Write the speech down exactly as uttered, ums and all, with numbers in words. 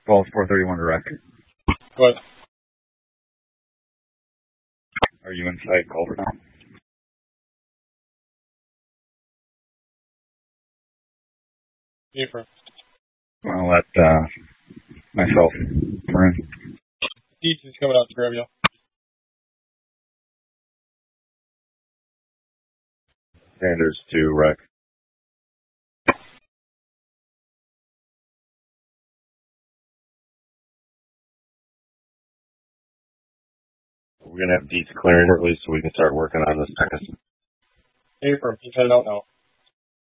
twelve four thirty-one direct. What? Are you inside Culver now? April. I'll let uh, myself Maroon. Each is coming out to grab you. Sanders to wreck. We're going to have Deets clearing early so we can start working on this second. April, he's heading out now.